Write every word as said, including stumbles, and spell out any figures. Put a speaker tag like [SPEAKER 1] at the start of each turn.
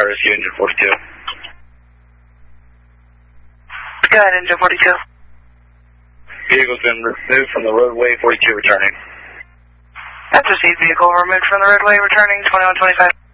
[SPEAKER 1] R S U engine forty-two.
[SPEAKER 2] Go ahead, engine forty-two.
[SPEAKER 1] Vehicle's been removed from the roadway, forty-two returning.
[SPEAKER 2] That's received, vehicle removed from the roadway, returning twenty-one twenty-five.